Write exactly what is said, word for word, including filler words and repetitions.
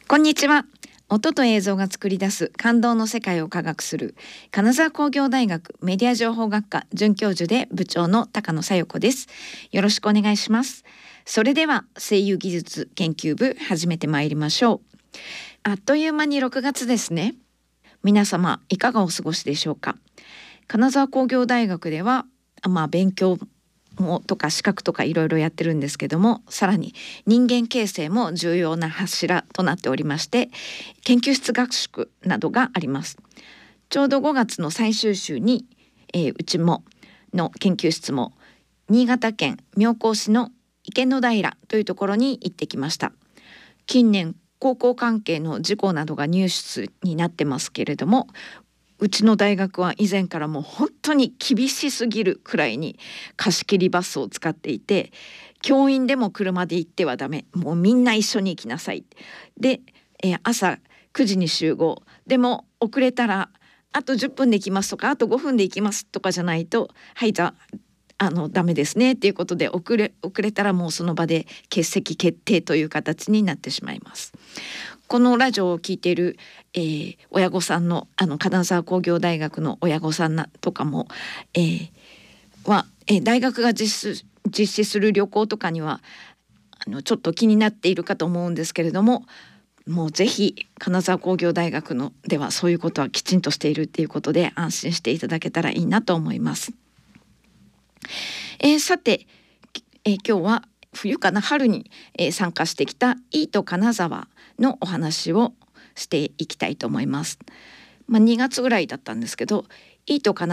こんにちは。音と映像が作り出す感動の世界を科学する金沢工業大学メディア情報学科准教授で部長の高野小夜子です。よろしくお願いします。それでは声優技術研究部始めてまいりましょう。あっという間にろくがつですね。皆様いかがお過ごしでしょうか。金沢工業大学ではまあ勉強もとか資格とかいろいろやってるんですけども、さらに人間形成も重要な柱となっておりまして、研究室学習などがあります。ちょうどごがつの最終週に、えー、うちもの研究室も新潟県妙高市の池の平というところに行ってきました。近年高校関係の事故などがニュースになってますけれども、うちの大学は以前からもう本当に厳しすぎるくらいに貸し切りバスを使っていて、教員でも車で行ってはダメ、もうみんな一緒に行きなさいで、えー、朝くじに集合、でも遅れたらあとじゅっぷんで行きますとかあとごふんで行きますとかじゃないと、はいじゃああのダメですねっていうことで、遅れ遅れたらもうその場で欠席決定という形になってしまいます。このラジオを聞いている、えー、親御さんのあの金沢工業大学の親御さんなとかも、えー、は、えー、大学が実施、実施する旅行とかにはあのちょっと気になっているかと思うんですけれども、もうぜひ金沢工業大学のではそういうことはきちんとしているっていうことで安心していただけたらいいなと思います。えー、さて、えー、今日は冬かな春に、えー、参加してきたイート金沢のお話をしていきたいと思います。まあ、にがつぐらいだったんですけど、イート金